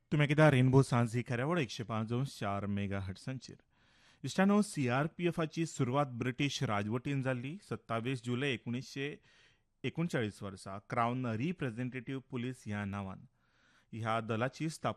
तुम्ही किती रेनबो सांज ही खऱ्यावळ 105.4 मेगा हर्ट्सांचेर. इश्टानो, सीआरपीएफाची सुरवात ब्रिटीश राजवटीन जाल्ली 27 जुलय 1939 वर्सा क्राउन रिप्रेझेंटेटिव्ह पुलीस ह्या नांवान. ह्या दलाची स्थापना